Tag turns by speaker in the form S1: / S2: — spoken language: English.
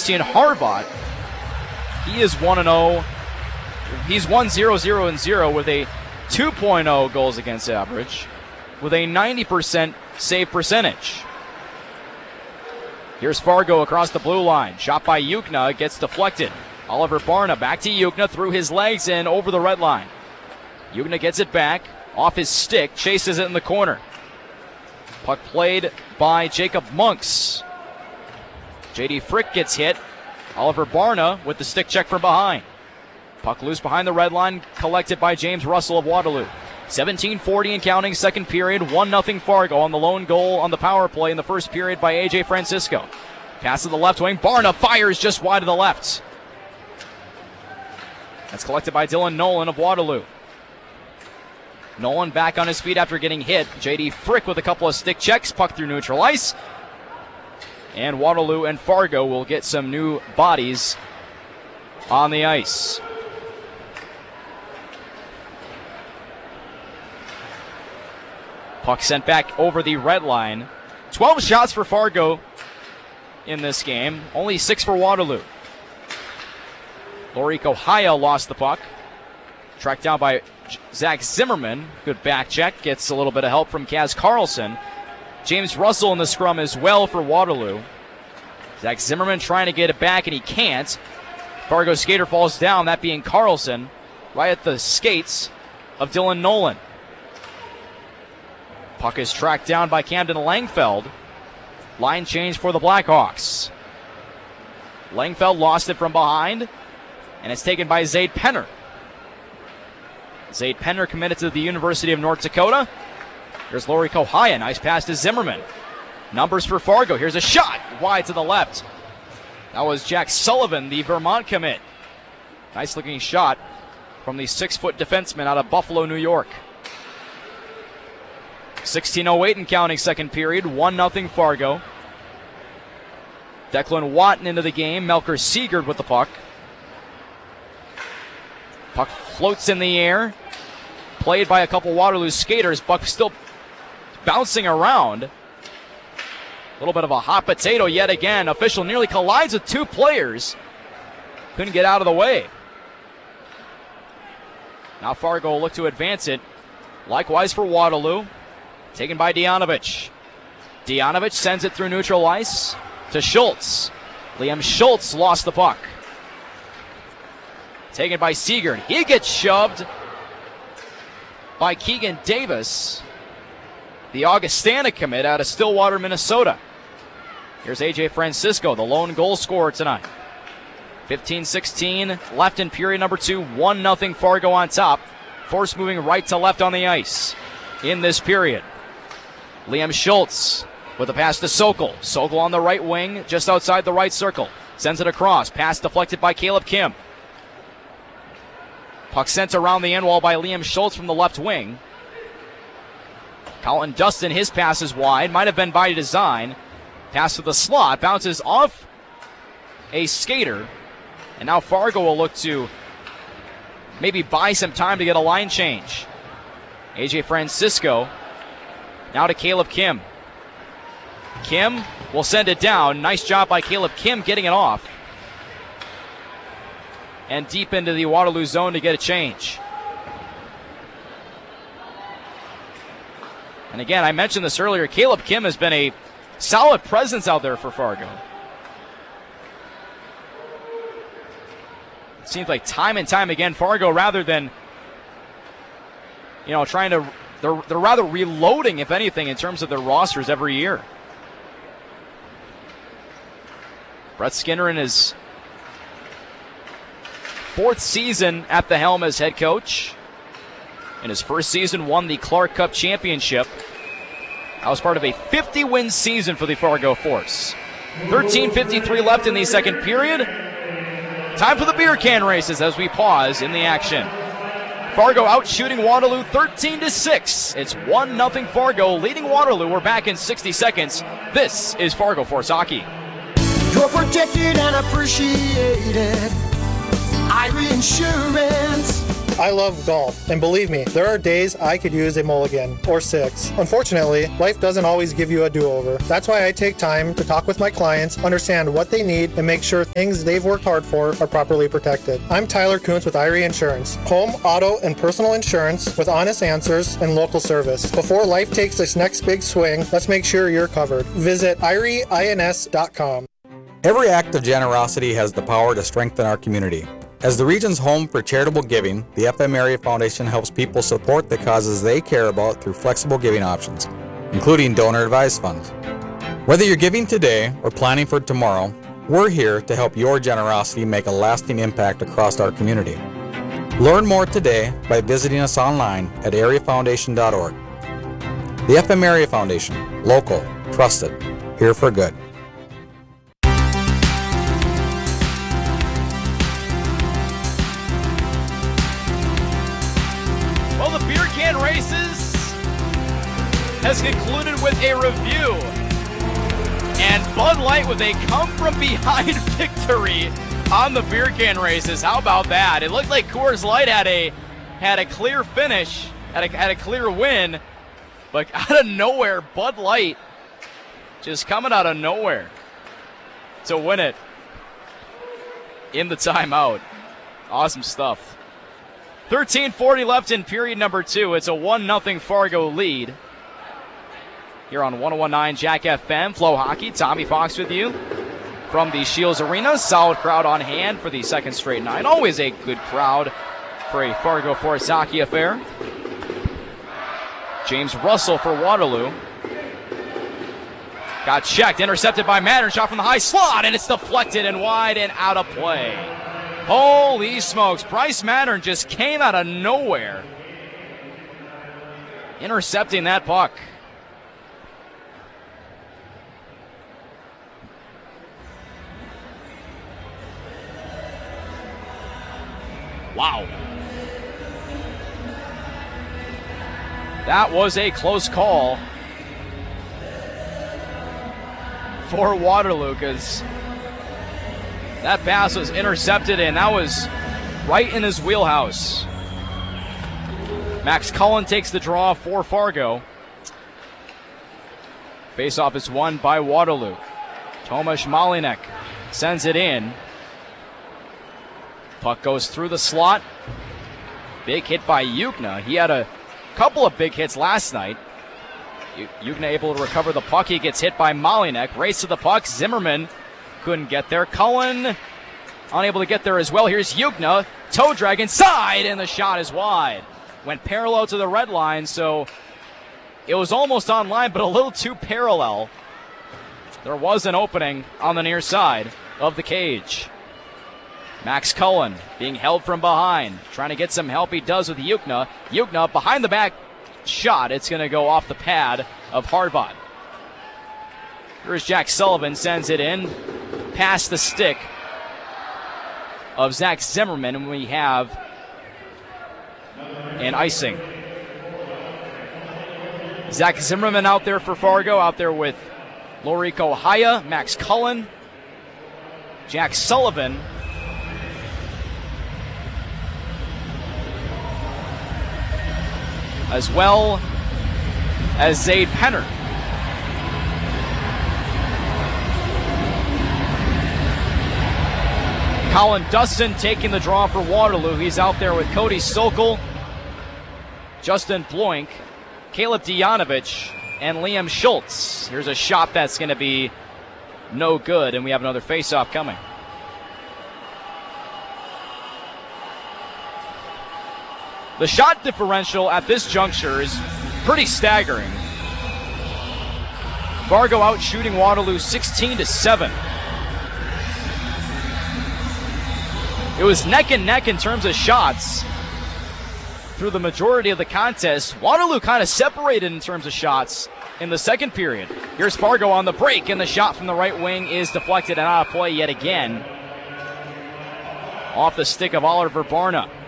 S1: Christian Harvat. He is 1-0. He's 1-0-0-0 with a 2.0 goals against average, with a 90% save percentage. Here's Fargo across the blue line. Shot by Yukna, gets deflected. Oliver Barna back to Yukna, through his legs and over the red line. Yukna gets it back, off his stick, chases it in the corner. Puck played by Jacob Monks. J.D. Frick gets hit. Oliver Barna with the stick check from behind. Puck loose behind the red line, collected by James Russell of Waterloo. 17:40 and counting, second period, 1-0 Fargo on the lone goal on the power play in the first period by A.J. Francisco. Pass to the left wing, Barna fires just wide to the left. That's collected by Dylan Nolan of Waterloo. Nolan back on his feet after getting hit. J.D. Frick with a couple of stick checks, puck through neutral ice. And Waterloo and Fargo will get some new bodies on the ice. Puck sent back over the red line. 12 shots for Fargo in this game, only 6 for Waterloo. Lorico Haya lost the puck. Tracked down by Zach Zimmerman. Good back check. Gets a little bit of help from Kaz Carlson. James Russell in the scrum as well for Waterloo. Zach Zimmerman trying to get it back, and he can't. Fargo skater falls down, that being Carlson, right at the skates of Dylan Nolan. Puck is tracked down by Camden Langfeld. Line change for the Blackhawks. Langfeld lost it from behind, and it's taken by Zaid Penner. Zaid Penner committed to the University of North Dakota. Here's Lori Kohaya, nice pass to Zimmerman. Numbers for Fargo, here's a shot, wide to the left. That was Jack Sullivan, the Vermont commit. Nice looking shot from the 6-foot defenseman out of Buffalo, New York. 16:08 and counting, second period, 1-0 Fargo. Declan Watton into the game, Melker Siegert with the puck. Puck floats in the air, played by a couple Waterloo skaters. Puck still bouncing around. A little bit of a hot potato yet again. Official nearly collides with two players. Couldn't get out of the way. Now Fargo will look to advance it. Likewise for Waterloo. Taken by Dianovich. Dianovich sends it through neutral ice to Schultz. Liam Schultz lost the puck. Taken by Siegert. He gets shoved by Keegan Davis, the Augustana commit out of Stillwater, Minnesota. Here's A.J. Francisco, the lone goal scorer tonight. 15:16 left in period number 2. 1-0 Fargo on top. Force moving right to left on the ice in this period. Liam Schultz with a pass to Sokol. Sokol on the right wing, just outside the right circle. Sends it across. Pass deflected by Caleb Kim. Puck sent around the end wall by Liam Schultz from the left wing. Colin Dustin, his pass is wide. Might have been by design. Pass to the slot. Bounces off a skater. And now Fargo will look to maybe buy some time to get a line change. A.J. Francisco now to Caleb Kim. Kim will send it down. Nice job by Caleb Kim getting it off. And deep into the Waterloo zone to get a change. And again, I mentioned this earlier, Caleb Kim has been a solid presence out there for Fargo. It seems like time and time again, Fargo, rather than, trying to, they're rather reloading, if anything, in terms of their rosters every year. Brett Skinner in his 4th season at the helm as head coach. In his first season, won the Clark Cup Championship. That was part of a 50-win season for the Fargo Force. 13:53 left in the second period. Time for the beer can races as we pause in the action. Fargo out shooting Waterloo 13-6. It's 1-0 Fargo leading Waterloo. We're back in 60 seconds. This is Fargo Force Hockey.
S2: You're protected and appreciated. Irie Insurance. I love golf, and believe me, there are days I could use a mulligan or 6. Unfortunately, life doesn't always give you a do-over. That's why I take time to talk with my clients, understand what they need, and make sure things they've worked hard for are properly protected. I'm Tyler Kuntz with Irie Insurance, home, auto, and personal insurance with honest answers and local service. Before life takes its next big swing, let's make sure you're covered. Visit IrieINS.com.
S3: Every act of generosity has the power to strengthen our community. As the region's home for charitable giving, the FM Area Foundation helps people support the causes they care about through flexible giving options, including donor-advised funds. Whether you're giving today or planning for tomorrow, we're here to help your generosity make a lasting impact across our community. Learn more today by visiting us online at areafoundation.org. The FM Area Foundation, local, trusted, here for good.
S1: Races has concluded with a review, and Bud Light with a come-from-behind victory on the beer can races. How about that? It looked like Coors Light had a clear finish, had a clear win, but out of nowhere, Bud Light just coming out of nowhere to win it in the timeout. Awesome stuff. 13:40 left in period number 2. It's a 1-0 Fargo lead. Here on 101.9 Jack FM, Flow Hockey. Tommy Fox with you from the Shields Arena. Solid crowd on hand for the second straight night. Always a good crowd for a Fargo Forest hockey affair. James Russell for Waterloo. Got checked, intercepted by Mattern. Shot from the high slot, and it's deflected and wide and out of play. Holy smokes, Bryce Mattern just came out of nowhere, intercepting that puck. Wow. That was a close call for Waterloo, because that pass was intercepted, and that was right in his wheelhouse. Max Cullen takes the draw for Fargo. Faceoff is won by Waterloo. Tomasz Malinek sends it in. Puck goes through the slot. Big hit by Yukna. He had a couple of big hits last night. Yukna able to recover the puck. He gets hit by Malinek. Race to the puck. Zimmerman couldn't get there. Cullen unable to get there as well. Here's Yukna. Toe drag inside, and the shot is wide. Went parallel to the red line, so it was almost on line, but a little too parallel. There was an opening on the near side of the cage. Max Cullen being held from behind. Trying to get some help. He does with Yukna. Yukna behind the back shot. It's going to go off the pad of Harvat. Here's Jack Sullivan, sends it in past the stick of Zach Zimmerman, and we have an icing. Zach Zimmerman out there for Fargo, out there with Lorico Haya, Max Cullen, Jack Sullivan, as well as Zaid Penner. Colin Dustin taking the draw for Waterloo. He's out there with Cody Sokol, Justin Bloink, Caleb Dijanovich, and Liam Schultz. Here's a shot that's going to be no good, and we have another face-off coming. The shot differential at this juncture is pretty staggering. Fargo out shooting Waterloo 16-7. It was neck and neck in terms of shots through the majority of the contest. Waterloo kind of separated in terms of shots in the second period. Here's Fargo on the break, and the shot from the right wing is deflected and out of play yet again. Off the stick of Oliver Barna.